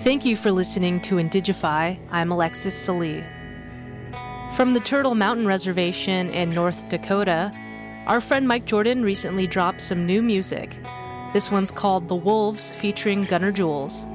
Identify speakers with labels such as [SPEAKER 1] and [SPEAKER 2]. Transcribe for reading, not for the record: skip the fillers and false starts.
[SPEAKER 1] Thank you for listening to Indigify. I'm Alexis Salee. From the Turtle Mountain Reservation in North Dakota, our friend Mike Jordan recently dropped some new music. This one's called The Wolves featuring Gunnar Jules.